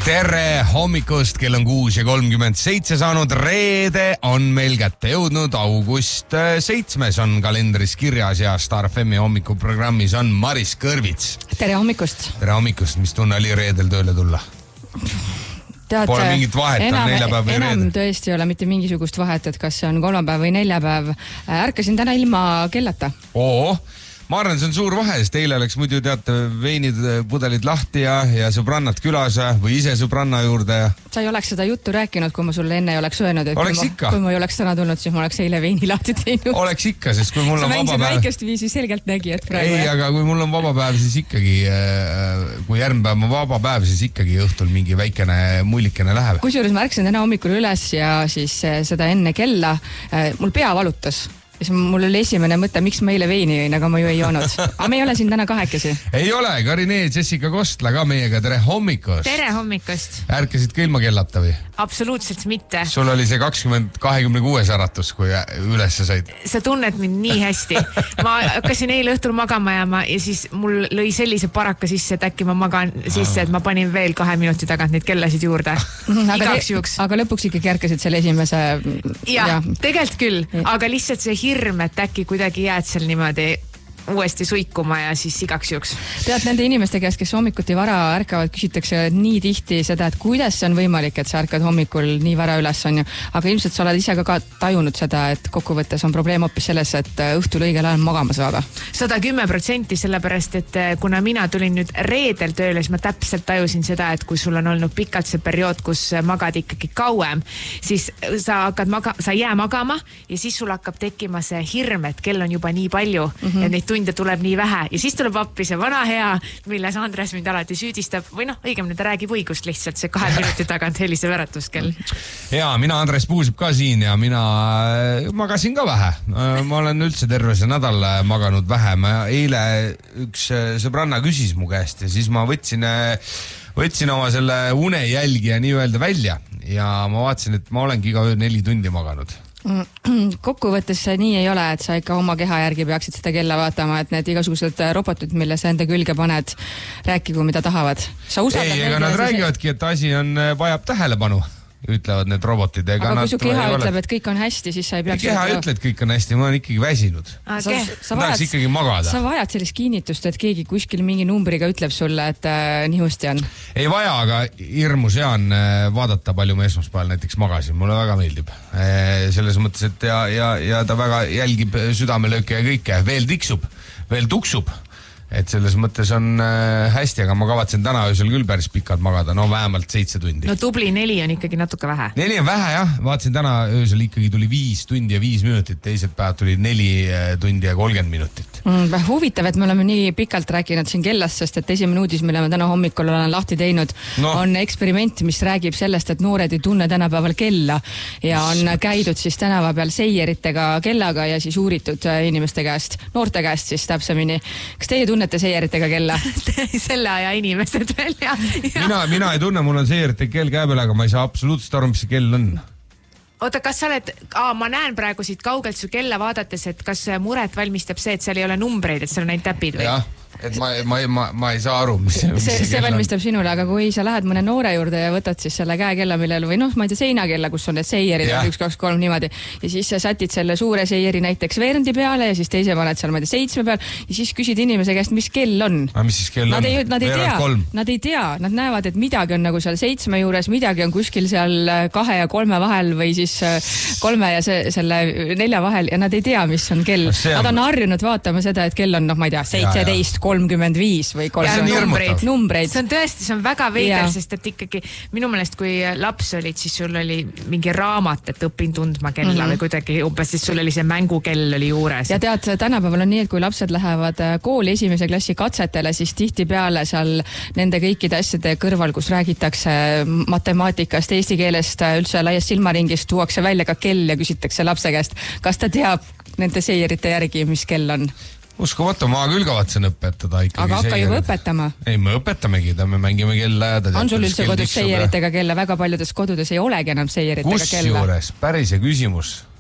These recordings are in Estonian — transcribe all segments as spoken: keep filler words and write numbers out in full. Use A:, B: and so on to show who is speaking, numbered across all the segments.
A: Tere hommikust, kell on kuus ja kolmkümmend seitse saanud. Reede on meil kätte jõudnud, august seitsmes on kalendris kirjas ja Star F M-i hommikuprogrammis on Maris Kõrvits.
B: Tere hommikust.
A: Tere hommikust, mis tunne oli reedel tööle tulla?
B: Tead,
A: Pole mingit vahet,
B: enam,
A: on neljapäev või
B: enam
A: reede?
B: tõesti ei ole mitte mingisugust vahet, et kas see on kolmapäev või neljapäev. Ärkasin täna ilma kellata.
A: Oo, ma arvan, see on suur vahe, sest eile oleks muidu teate veinid, pudelid lahti ja, ja sõbrannad külas või ise sõbranna juurde. Ja...
B: Sa ei oleks seda juttu rääkinud, kui ma sulle enne ei oleks öelnud, et
A: oleks
B: kui,
A: ikka.
B: ma, kui ma ei oleks täna tulnud, siis ma oleks eile veini lahti teinud.
A: Oleks ikka, sest kui mul
B: sa
A: on vaba päev...
B: väikest viisi selgelt nägi, et praegu...
A: Ei, aga kui mul on vaba päev, siis ikkagi, kui järgmine päev on vaba päev, siis ikkagi õhtul mingi väikene mullikene läheb.
B: Kusjuures ma ärksin täna hommikul üles ja siis seda enne kella mul pea valutas. Siis mul oli esimene mõte, miks ma eile veini jõin, aga ma ju ei joonud. Aga me ei ole siin täna kahekesi.
A: Ei ole, Karine Jessica Kostla ka meiega. Tere hommikust.
C: Tere hommikust.
A: Ärkasid ka ilma kellata või?
C: Absoluutselt mitte.
A: Sul oli see kakskümmend kahekümne kuues äratus, kui üles said.
C: Sa tunned mind nii hästi. Ma hakkasin eile õhtul magama jääma ja siis mul lõi sellise paraka sisse, et äkki ma magan sisse, et ma panin veel kahe minuti tagant neid kellasid juurde. Igaks juhuks.
B: Aga lõpuks ikkagi ärkasid selle esimese...
C: Ja, ja. Tegelikult küll, aga lihtsalt see hirm, et äkki kuidagi jääd seal niimoodi uuesti suikuma ja siis igaks juhuks.
B: Tead, nende inimeste käest, kes hommikuti vara ärkavad, küsitakse nii tihti seda, et kuidas see on võimalik, et sa ärkad hommikul nii vara üles on ju. Aga ilmselt sa oled ise ka, ka tajunud seda, et kokkuvõttes on probleem hoopis selles, et õhtul õigel ajal magama saada.
C: sada kümme protsenti sellepärast, et kuna mina tulin nüüd reedel tööle, siis ma täpselt tajusin seda, et kui sul on olnud pikalt see periood, kus magad ikkagi kauem, siis sa hakkad maga, sa jää magama ja siis sul hakkab tekkima see hirm, et kell on juba nii palju, mm-hmm. et neid tunde tuleb nii vähe ja siis tuleb appi see vana hea, milles Andres mind alati süüdistab või noh, õigemini ta räägib õigust lihtsalt see kahe minuti tagant helisev äratuskell.
A: Ja, mina Andres Puusip ka siin ja mina magasin ka vähe. Ma olen üldse terve see nädal maganud vähe. Ma eile üks sõbranna küsis mu käest ja siis ma võtsin, võtsin oma selle unejälgi ja nii öelda välja ja ma vaatasin, et ma olengi iga öö neli tundi maganud.
B: Kokkuvõttes see nii ei ole, et sa ikka oma keha järgi peaksid seda kella vaatama, et need igasugused robotid, mille sa enda külge paned, rääkigu mida tahavad.
A: Ei, ega nad räägivadki, et asi on, vajab tähelepanu, ütlevad need robotid.
B: Aga kui su keha ütleb, et kõik on hästi, siis sa ei peaks...
A: Keha ütleb, et kõik on hästi, ma olen ikkagi väsinud.
B: Sa, sa,
A: vajad, ikkagi magada.
B: Sa vajad sellist kinnitust, et keegi kuskil mingi numbriga ütleb sulle, et äh, nii husti on. Ei
A: vaja, aga hirmus hea on vaadata, palju ma esmaspäeval näiteks magasin. Mulle väga meeldib. Selles mõttes, et ja, ja, ja ta väga jälgib südamelööke ja kõike. Veel tiksub, veel tuksub. Et selles mõttes on hästi, aga ma kavatsen täna öösel küll päris pikalt magada, no vähemalt seitse tundi.
C: No tubli neli on ikkagi natuke vähe.
A: Neli on vähe, jah. Vaatasin täna öösel ikkagi tuli viis tundi ja viis minutit, teised päevad tuli neli tundi ja kolmkümmend minutit.
B: Mm, huvitav, et me oleme nii pikalt rääkinud siin kellast, sest et esimene uudis, mille me täna hommikul olen lahti teinud, no. on eksperiment, mis räägib sellest, et noored ei tunne tänapäeval kella ja on käidud siis tänava peal seieritega kellaga ja siis uuritud inimeste käest, noorte käest siis täpsemini. Kas teie tunnete seieritega kella?
C: Selle aja inimesed veel ja, ja.
A: Mina, mina ei tunne, mul on seieritega kell käe peal, aga ma ei saa absoluutselt aru, mis see kell on.
C: Oota, kas sa oled, aa, ma näen praegu siit kaugelt su kella vaadates, et kas muret valmistab see, et seal ei ole numbreid, et seal on ainult täpid või?
A: Jah. Et ma, ma, ma, ma ei saa aru, mis, mis
B: see, see valmistab sinule, aga kui sa lähed mõne noore juurde ja võtad siis selle käekella, millel või noh, ma ei tea, seinakella, kus on need seierid, üks, kaks, kolm niimoodi ja siis sa sätid selle suure seieri näiteks veerendi peale ja siis teise paned seal, ma ei tea, seitsme peal ja siis küsid inimese käest, mis kell on.
A: A, mis siis kell
B: nad
A: on?
B: Ei, nad, ei tea, nad ei tea, nad näevad, et midagi on nagu seal seitsme juures, midagi on kuskil seal kahe ja kolme vahel või siis kolme ja see, selle nelja vahel ja nad ei tea, mis on kell. On... Nad on harjunud vaatama seda, et kell on, noh, ma ei tea, seitseteist kolmkümmend viis või
C: numbreid.
B: numbreid.
C: See on tõesti, see on väga veider, sest et ikkagi minu meelest, kui laps olid, siis sul oli mingi raamat, et õpin tundma kella mm -hmm. või kuidagi umbes, siis sul oli see mängukell oli juures.
B: Ja tead, tänapäeval on nii, et kui lapsed lähevad kooli esimese klassi katsetele, siis tihtipeale seal nende kõikide asjade kõrval, kus räägitakse matemaatikast, eesti keelest, üldse laiast silmaringist, tuuakse välja ka kell ja küsitakse lapse käest, kas ta teab nende seierite järgi, mis kell on.
A: Uskumatu, ma küll kavatsen õpetada ikkagi.
B: Aga hakka juba õpetama.
A: Ei, me õpetamegi, me mängime kella.
B: On sul üldse kodus seieritega kella? Väga paljudes kodudes ei olegi enam seieritega
A: Kus
B: kella.
A: Kus juures? Päris ja küsimus.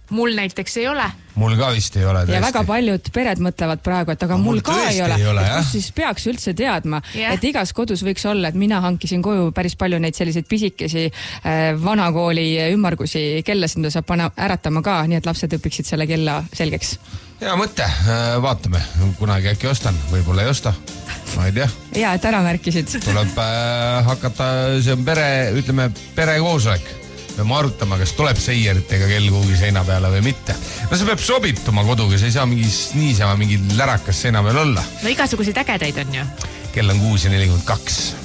C: mul näiteks ei ole.
A: Mul ka vist ei ole.
B: Ja väga paljud pered mõtlevad praegu, et aga no, mul, mul ka ei ole, ei ole et kus siis peaks üldse teadma, yeah. et igas kodus võiks olla, et mina hankisin koju päris palju neid selliseid pisikesi äh, vanakooli ümmargusi kellasid, mida saab panna äratama ka, nii et lapsed õpiksid selle kella selgeks.
A: Hea mõte, vaatame, kunagi äkki ostan, võib-olla ei osta, ma ei tea.
B: Ja, et ära märkisid.
A: Tuleb äh, hakata, see on pere, ütleme, perekoosolek. Peame arutama, kas tuleb seieritega kell kuhugi seina peale või mitte. No see peab sobituma koduga, see ei saa mingi niisama mingi lärakas seina peal olla.
C: No igasuguseid ägedaid on ju.
A: Kell on kuus ja nelikümmend kaks.